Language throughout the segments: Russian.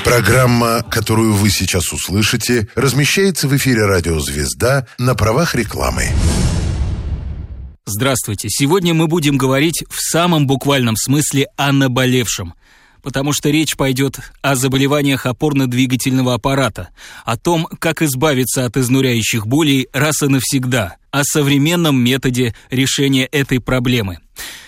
Программа, которую вы сейчас услышите, размещается в эфире радио «Звезда» на правах рекламы. Здравствуйте. Сегодня мы будем говорить в самом буквальном смысле о наболевшем, потому что речь пойдет о заболеваниях опорно-двигательного аппарата, о том, как избавиться от изнуряющих болей раз и навсегда, о современном методе решения этой проблемы.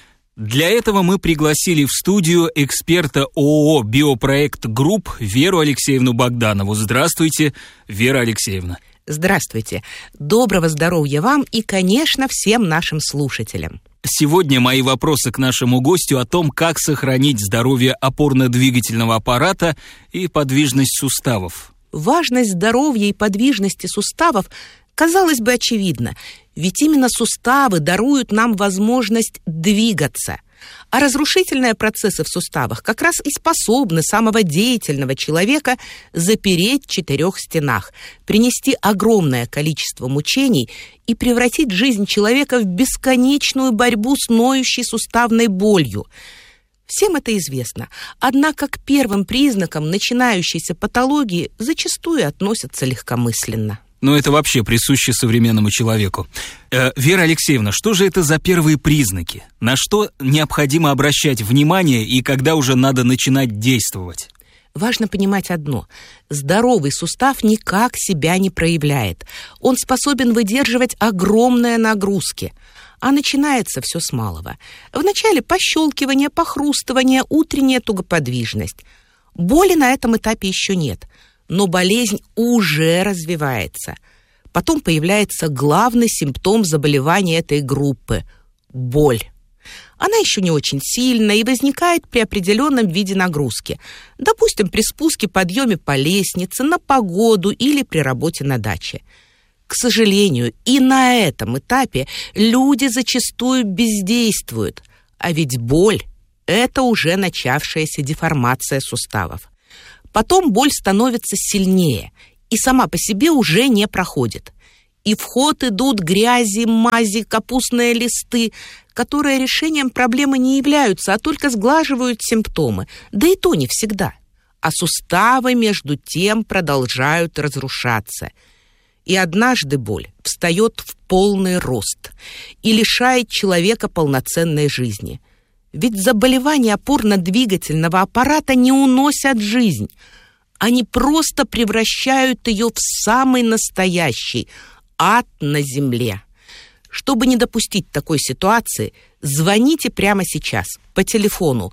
Для этого мы пригласили в студию эксперта ООО «Биопроект Групп» Веру Алексеевну Богданову. Здравствуйте, Вера Алексеевна. Здравствуйте. Доброго здоровья вам и, конечно, всем нашим слушателям. Сегодня мои вопросы к нашему гостю о том, как сохранить здоровье опорно-двигательного аппарата и подвижность суставов. Важность здоровья и подвижности суставов, казалось бы, очевидна, ведь именно суставы даруют нам возможность двигаться. А разрушительные процессы в суставах как раз и способны самого деятельного человека запереть в 4 стенах, принести огромное количество мучений и превратить жизнь человека в бесконечную борьбу с ноющей суставной болью. Всем это известно, однако к первым признакам начинающейся патологии зачастую относятся легкомысленно. Но это вообще присуще современному человеку. Вера Алексеевна, что же это за первые признаки? На что необходимо обращать внимание и когда уже надо начинать действовать? Важно понимать одно. Здоровый сустав никак себя не проявляет. Он способен выдерживать огромные нагрузки. А начинается все с малого. Вначале пощелкивание, похрустывание, утренняя тугоподвижность. Боли на этом этапе еще нет. Но болезнь уже развивается. Потом появляется главный симптом заболевания этой группы – боль. Она еще не очень сильная и возникает при определенном виде нагрузки. Допустим, при спуске, подъеме по лестнице, на погоду или при работе на даче. К сожалению, и на этом этапе люди зачастую бездействуют. А ведь боль – это уже начавшаяся деформация суставов. Потом боль становится сильнее и сама по себе уже не проходит. И в ход идут грязи, мази, капустные листы, которые решением проблемы не являются, а только сглаживают симптомы. Да и то не всегда. А суставы, между тем, продолжают разрушаться. И однажды боль встает в полный рост и лишает человека полноценной жизни. Ведь заболевания опорно-двигательного аппарата не уносят жизнь. Они просто превращают ее в самый настоящий ад на земле. Чтобы не допустить такой ситуации, звоните прямо сейчас по телефону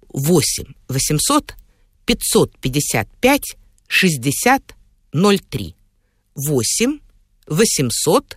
8 800 555 60 03. 8 800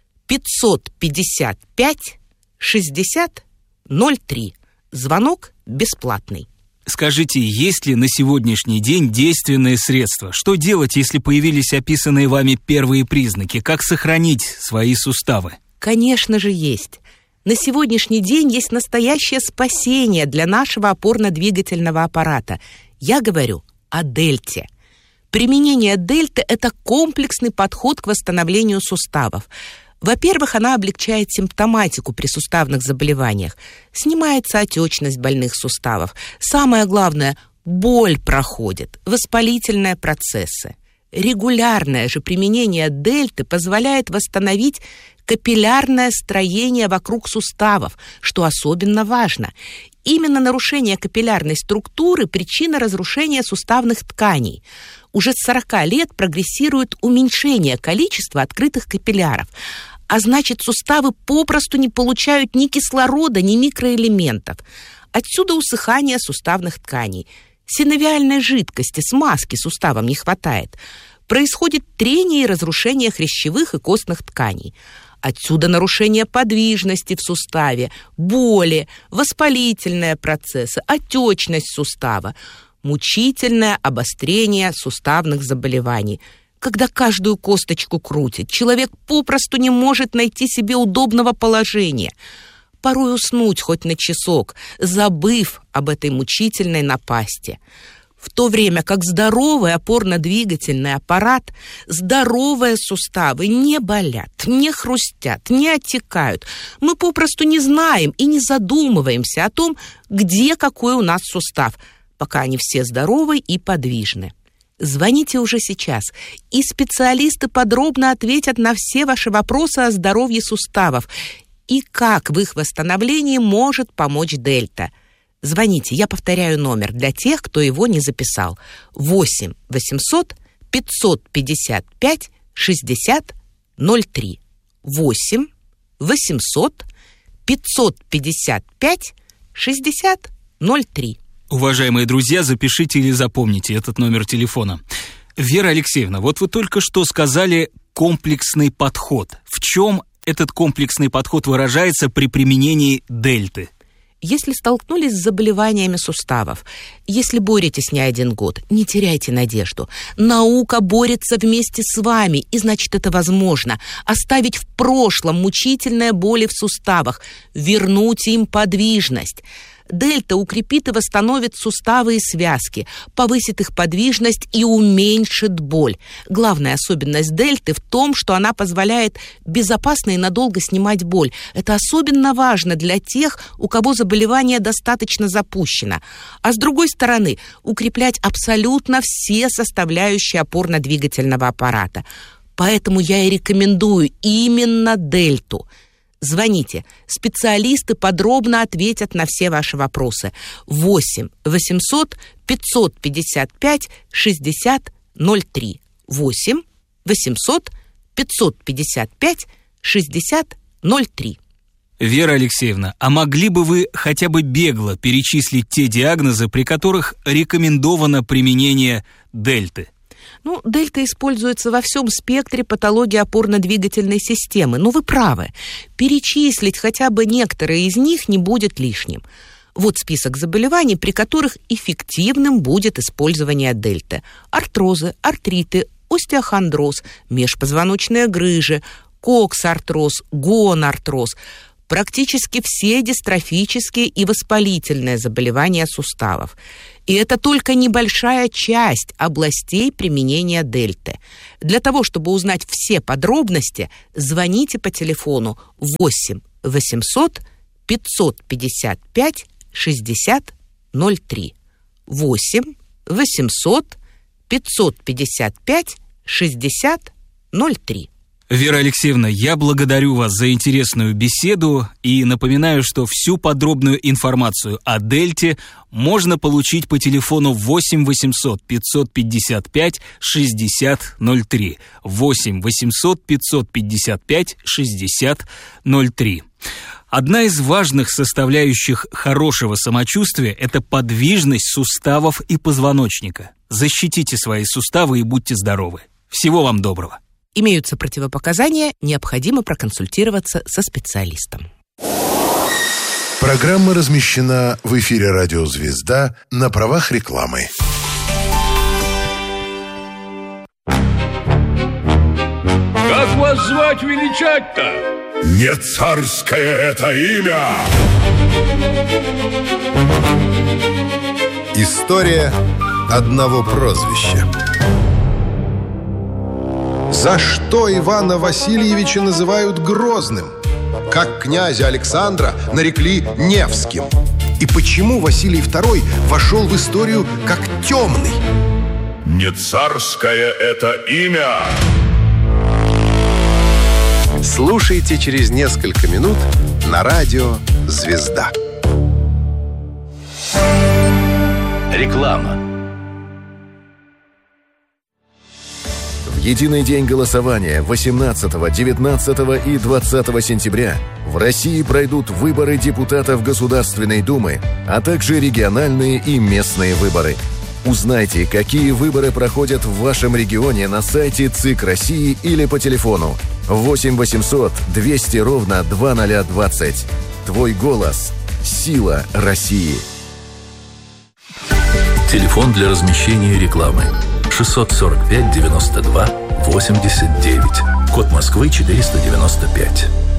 555 60 03. Звонок бесплатный. Скажите, есть ли на сегодняшний день действенные средства? Что делать, если появились описанные вами первые признаки? Как сохранить свои суставы? Конечно же, есть. На сегодняшний день есть настоящее спасение для нашего опорно-двигательного аппарата. Я говорю о дельте. Применение дельты – это комплексный подход к восстановлению суставов. Во-первых, она облегчает симптоматику при суставных заболеваниях. Снимается отечность больных суставов. Самое главное – боль проходит, воспалительные процессы. Регулярное же применение дельты позволяет восстановить капиллярное строение вокруг суставов, что особенно важно. Именно нарушение капиллярной структуры – причина разрушения суставных тканей. Уже с 40 лет прогрессирует уменьшение количества открытых капилляров. А значит, суставы попросту не получают ни кислорода, ни микроэлементов. Отсюда усыхание суставных тканей. Синовиальной жидкости, смазки суставам не хватает. Происходит трение и разрушение хрящевых и костных тканей. Отсюда нарушение подвижности в суставе, боли, воспалительные процессы, отечность сустава, мучительное обострение суставных заболеваний. Когда каждую косточку крутит, человек попросту не может найти себе удобного положения. Порой уснуть хоть на часок, забыв об этой мучительной напасти. В то время как здоровый опорно-двигательный аппарат, здоровые суставы не болят, не хрустят, не отекают. Мы попросту не знаем и не задумываемся о том, где какой у нас сустав, пока они все здоровы и подвижны. Звоните уже сейчас, и специалисты подробно ответят на все ваши вопросы о здоровье суставов и как в их восстановлении может помочь Дельта. Звоните, я повторяю номер для тех, кто его не записал. 8 800 555 60 03. 8 800 555 60 03. Уважаемые друзья, запишите или запомните этот номер телефона. Вера Алексеевна, вот вы только что сказали комплексный подход. В чем этот комплексный подход выражается при применении Дельты? Если столкнулись с заболеваниями суставов, если боретесь не один год, не теряйте надежду. Наука борется вместе с вами, и значит, это возможно. Оставить в прошлом мучительные боли в суставах, вернуть им подвижность. Дельта укрепит и восстановит суставы и связки, повысит их подвижность и уменьшит боль. Главная особенность Дельты в том, что она позволяет безопасно и надолго снимать боль. Это особенно важно для тех, у кого заболевание достаточно запущено. А с другой стороны, укреплять абсолютно все составляющие опорно-двигательного аппарата. Поэтому я и рекомендую именно Дельту. Звоните. Специалисты подробно ответят на все ваши вопросы. 8 800 555 60 03. 8 800 555 60 03. Вера Алексеевна, а могли бы вы хотя бы бегло перечислить те диагнозы, при которых рекомендовано применение Дельты? Дельта используется во всем спектре патологии опорно-двигательной системы. Но вы правы. Перечислить хотя бы некоторые из них не будет лишним. Вот список заболеваний, при которых эффективным будет использование Дельты. Артрозы, артриты, остеохондроз, межпозвоночные грыжи, коксартроз, гонартроз. Практически все дистрофические и воспалительные заболевания суставов. И это только небольшая часть областей применения Дельты. Для того, чтобы узнать все подробности, звоните по телефону 8 800 555 60 03. 8 800 555 60 03. Вера Алексеевна, я благодарю вас за интересную беседу и напоминаю, что всю подробную информацию о Дельте можно получить по телефону 8 800 555 60 03. 8 800 555 60 03. Одна из важных составляющих хорошего самочувствия – это подвижность суставов и позвоночника. Защитите свои суставы и будьте здоровы. Всего вам доброго. Имеются противопоказания, необходимо проконсультироваться со специалистом. Программа размещена в эфире «Радио Звезда» на правах рекламы. Как вас звать величать-то? Не царское это имя! История одного прозвища. За что Ивана Васильевича называют Грозным? Как князя Александра нарекли Невским? И почему Василий II вошел в историю как темный? Не царское это имя! Слушайте через несколько минут на радио «Звезда». Реклама. В единый день голосования 18, 19 и 20 сентября в России пройдут выборы депутатов Государственной Думы, а также региональные и местные выборы. Узнайте, какие выборы проходят в вашем регионе на сайте ЦИК России или по телефону 8 800 200 ровно 2020. Твой голос – сила России. Телефон для размещения рекламы 645 92 89. Код Москвы 495.